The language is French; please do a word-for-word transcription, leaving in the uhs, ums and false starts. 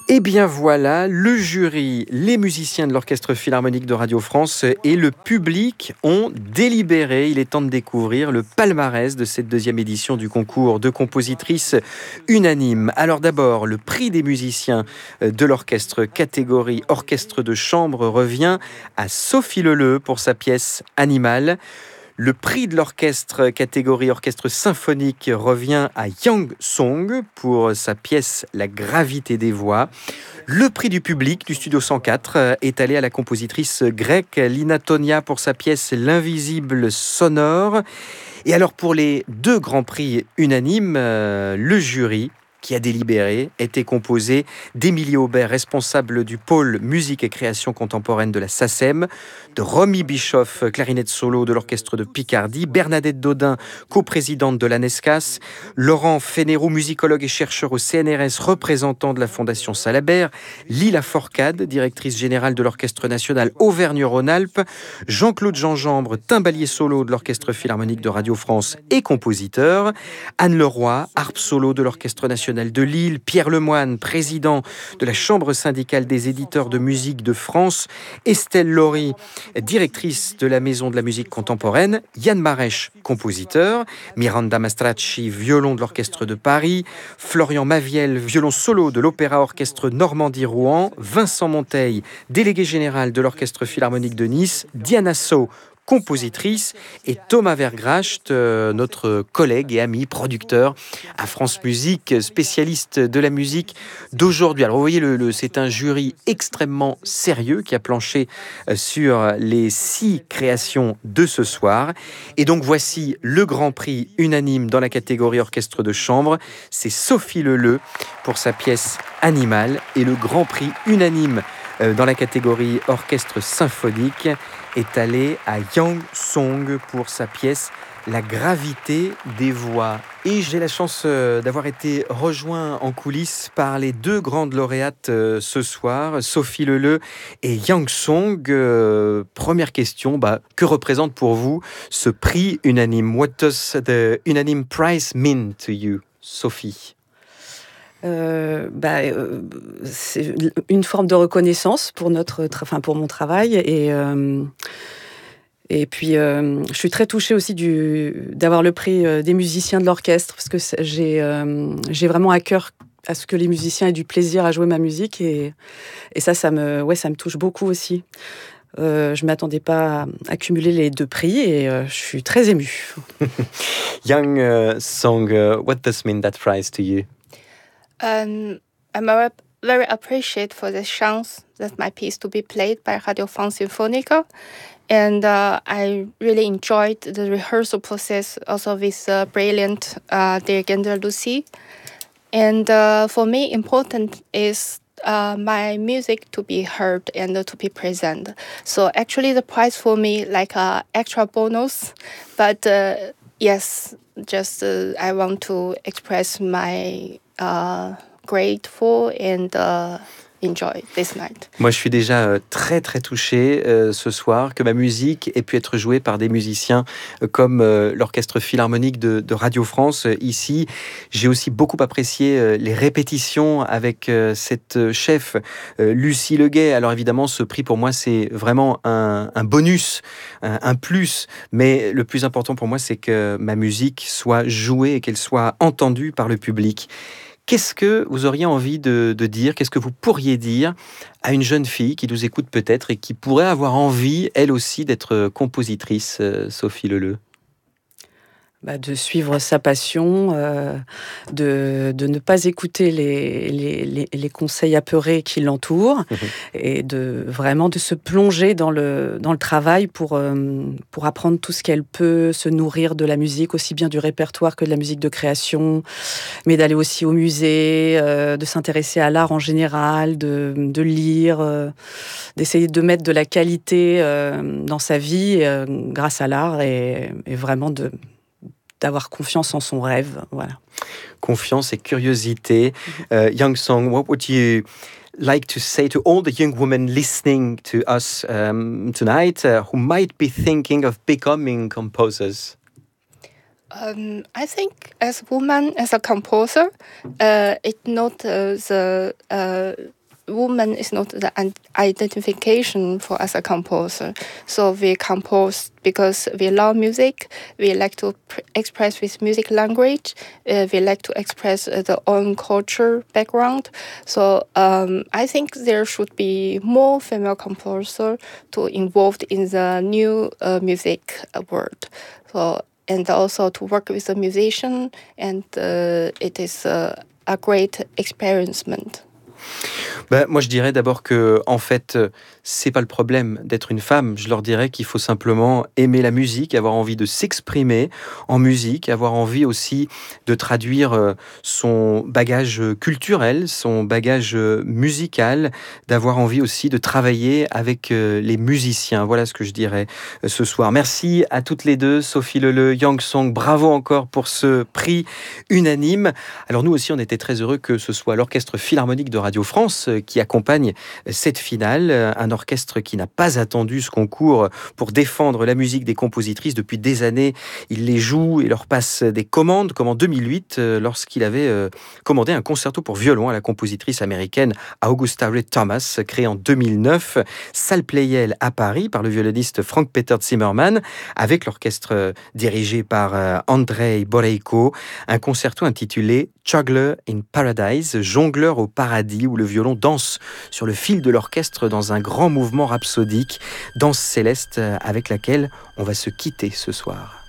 Et bien voilà, le jury, les musiciens de l'Orchestre Philharmonique de Radio France et le public ont délibéré. Il est temps de découvrir le palmarès de cette deuxième édition du concours de compositrices unanimes. Alors d'abord, le prix des musiciens de l'orchestre catégorie orchestre de chambre revient à Sophie Leleu pour sa pièce Animal. Le prix de l'orchestre catégorie orchestre symphonique revient à Yang Song pour sa pièce La gravité des voix. Le prix du public du Studio cent quatre est allé à la compositrice grecque Lina Tonia pour sa pièce L'invisible sonore. Et alors pour les deux grands prix unanimes, euh, le jury qui a délibéré était composé d'Émilie Aubert, responsable du pôle musique et création contemporaine de la SACEM, de Romy Bischoff, clarinette solo de l'orchestre de Picardie, Bernadette Dodin, coprésidente de l'ANESCAS, Laurent Fénéroux, musicologue et chercheur au C N R S, représentant de la Fondation Salabert, Lila Forcade, directrice générale de l'Orchestre national Auvergne-Rhône-Alpes, Jean-Claude Gingembre, timbalier solo de l'Orchestre Philharmonique de Radio France et compositeur, Anne Leroy, harpe solo de l'Orchestre national de Lille, Pierre Lemoine, président de la Chambre syndicale des éditeurs de musique de France, Estelle Laurie, directrice de la Maison de la musique contemporaine, Yann Marèche, compositeur, Miranda Mastracci, violon de l'Orchestre de Paris, Florian Maviel, violon solo de l'Opéra Orchestre Normandie-Rouen, Vincent Monteil, délégué général de l'Orchestre Philharmonique de Nice, Diana So, compositrice, et Thomas Vergracht, euh, notre collègue et ami producteur à France Musique, spécialiste de la musique d'aujourd'hui. Alors vous voyez, le, le, c'est un jury extrêmement sérieux qui a planché euh, sur les six créations de ce soir. Et donc voici le grand prix unanime dans la catégorie orchestre de chambre. C'est Sophie Leleu pour sa pièce Animal, et le grand prix unanime euh, dans la catégorie orchestre symphonique est allé à Yang Song pour sa pièce La gravité des voix. Et j'ai la chance d'avoir été rejoint en coulisses par les deux grandes lauréates ce soir, Sophie Leleu et Yang Song. Euh, première question, bah, que représente pour vous ce prix unanime? What does the unanime prize mean to you, Sophie? Euh, bah, euh, c'est une forme de reconnaissance pour notre, enfin pour mon travail, et euh, et puis euh, je suis très touchée aussi du d'avoir le prix des musiciens de l'orchestre, parce que j'ai euh, j'ai vraiment à cœur à ce que les musiciens aient du plaisir à jouer ma musique, et et ça ça me ouais ça me touche beaucoup aussi. Euh, je m'attendais pas à accumuler les deux prix, et euh, je suis très émue. Yang uh, Song, uh, what does mean that prize to you? Um, I'm very, very appreciated for the chance that my piece to be played by Radio France Sinfonica, and uh, I really enjoyed the rehearsal process also with the brilliant uh, dirigent Lucy. And uh, for me, important is uh, my music to be heard and uh, to be present. So actually, the prize for me like a extra bonus, but uh, yes, just uh, I want to express my Uh, grateful and uh, enjoy this night. Moi, je suis déjà euh, très très touché euh, ce soir que ma musique ait pu être jouée par des musiciens euh, comme euh, l'Orchestre Philharmonique de, de Radio France euh, ici. J'ai aussi beaucoup apprécié euh, les répétitions avec euh, cette chef euh, Lucie Leguet. Alors évidemment, ce prix pour moi, c'est vraiment un, un bonus, un, un plus. Mais le plus important pour moi, c'est que ma musique soit jouée et qu'elle soit entendue par le public. Qu'est-ce que vous auriez envie de, de dire, qu'est-ce que vous pourriez dire à une jeune fille qui nous écoute peut-être et qui pourrait avoir envie, elle aussi, d'être compositrice, Sophie Leleu? Bah, de suivre sa passion, euh, de, de ne pas écouter les, les, les, les conseils apeurés qui l'entourent, mmh. et de vraiment de se plonger dans le, dans le travail pour, euh, pour apprendre tout ce qu'elle peut, se nourrir de la musique, aussi bien du répertoire que de la musique de création, mais d'aller aussi au musée, euh, de s'intéresser à l'art en général, de, de lire, euh, d'essayer de mettre de la qualité euh, dans sa vie euh, grâce à l'art, et, et vraiment de... d'avoir confiance en son rêve, voilà. Confiance et curiosité. Uh, Yang Song, what would you like to say to all the young women listening to us um, tonight uh, who might be thinking of becoming composers? Um, I think as a woman, as a composer, uh, it's not uh, the uh, woman is not the identification for as a composer. So we compose because we love music. We like to pr- express with music language. Uh, we like to express uh, the own culture background. So um, I think there should be more female composer to involved in the new uh, music world. So and also to work with a musician, and uh, it is uh, a great experiment. Ben, moi, je dirais d'abord que, en fait, c'est pas le problème d'être une femme. Je leur dirais qu'il faut simplement aimer la musique, avoir envie de s'exprimer en musique, avoir envie aussi de traduire son bagage culturel, son bagage musical, d'avoir envie aussi de travailler avec les musiciens. Voilà ce que je dirais ce soir. Merci à toutes les deux, Sophie Leleux, Yang Song. Bravo encore pour ce prix unanime. Alors nous aussi, on était très heureux que ce soit l'Orchestre Philharmonique de Radio France qui accompagne cette finale. Un orchestre qui n'a pas attendu ce concours pour défendre la musique des compositrices. Depuis des années, il les joue et leur passe des commandes, comme en deux mille huit, lorsqu'il avait commandé un concerto pour violon à la compositrice américaine Augusta Reed Thomas, créé en deux mille neuf, salle Pleyel à Paris, par le violoniste Frank Peter Zimmermann, avec l'orchestre dirigé par Andrei Boreiko. Un concerto intitulé Juggler in Paradise, jongleur au paradis, où le violon danse sur le fil de l'orchestre dans un grand mouvement rhapsodique, danse céleste avec laquelle on va se quitter ce soir.